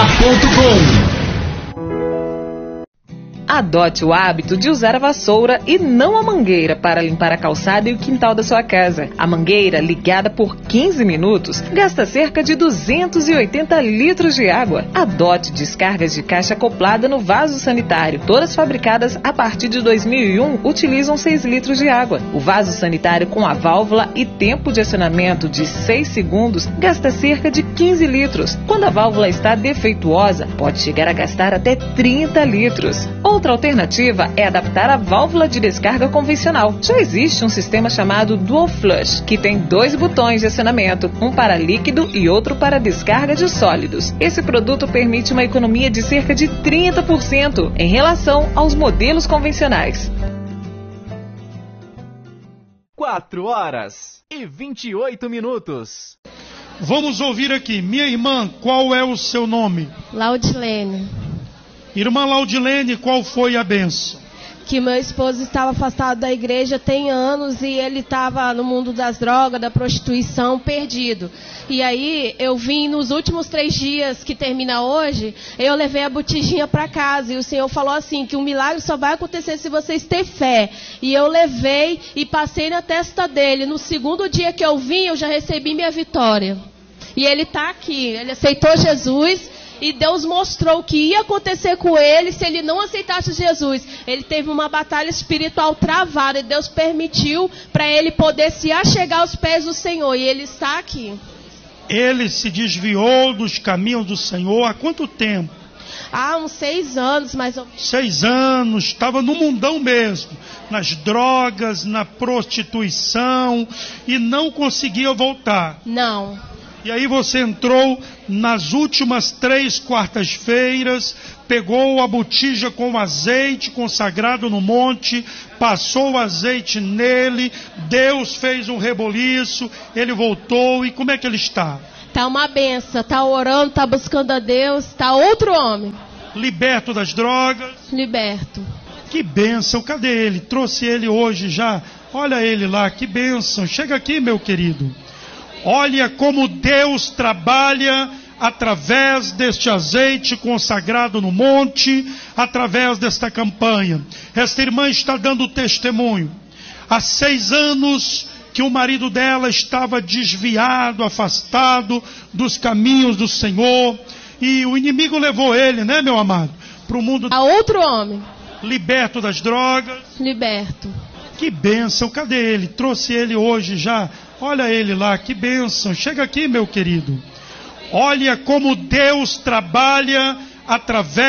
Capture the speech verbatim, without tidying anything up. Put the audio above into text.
ponto com. Adote o hábito de usar a vassoura e não a mangueira para limpar a calçada e o quintal da sua casa. A mangueira, ligada por quinze minutos, gasta cerca de duzentos e oitenta litros de água. Adote descargas de caixa acoplada no vaso sanitário. Todas fabricadas a partir de dois mil e um utilizam seis litros de água. O vaso sanitário com a válvula e tempo de acionamento de seis segundos gasta cerca de quinze litros. Quando a válvula está defeituosa, pode chegar a gastar até trinta litros. Outra alternativa é adaptar a válvula de descarga convencional. Já existe um sistema chamado Dual Flush, que tem dois botões de acionamento, um para líquido e outro para descarga de sólidos. Esse produto permite uma economia de cerca de trinta por cento em relação aos modelos convencionais. quatro horas e vinte e oito minutos. Vamos ouvir aqui. Minha irmã, qual é o seu nome? Laudilene. Irmã Laudilene, qual foi a bênção? Que meu esposo estava afastado da igreja tem anos e ele estava no mundo das drogas, da prostituição, perdido. E aí eu vim nos últimos três dias que termina hoje, eu levei a botijinha para casa e o Senhor falou assim, que um milagre só vai acontecer se vocês terem fé. E eu levei e passei na testa dele. No segundo dia que eu vim, eu já recebi minha vitória. E ele está aqui, ele aceitou Jesus. E Deus mostrou o que ia acontecer com ele se ele não aceitasse Jesus. Ele teve uma batalha espiritual travada e Deus permitiu para ele poder se achegar aos pés do Senhor. E ele está aqui. Ele se desviou dos caminhos do Senhor há quanto tempo? Há uns seis anos, mais ou menos. Seis anos, estava no mundão mesmo, nas drogas, na prostituição e não conseguia voltar. Não. E aí você entrou nas últimas três quartas-feiras, pegou a botija com azeite consagrado no monte, passou o azeite nele, Deus fez um reboliço, ele voltou, e como é que ele está? Está uma benção, está orando, está buscando a Deus, está outro homem. Liberto das drogas? Liberto. Que bênção, cadê ele? Trouxe ele hoje já, olha ele lá, que bênção, chega aqui meu querido. Olha como Deus trabalha através deste azeite consagrado no monte, através desta campanha. Esta irmã está dando testemunho. Há seis anos que o marido dela estava desviado, afastado dos caminhos do Senhor. E o inimigo levou ele, né, meu amado, para o mundo... A outro homem. Liberto das drogas. Liberto. Que bênção, cadê ele? Trouxe ele hoje já. Olha ele lá, que bênção. Chega aqui, meu querido. Olha como Deus trabalha através